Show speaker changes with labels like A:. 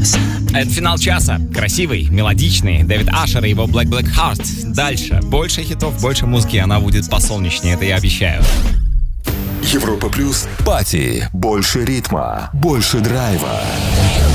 A: Это финал часа. Красивый, мелодичный. Дэвид Ашер и его Black Black Heart. Дальше. Больше хитов, больше музыки. Она будет посолнечнее, это я обещаю.
B: Европа Плюс. Пати. Больше ритма. Больше драйва.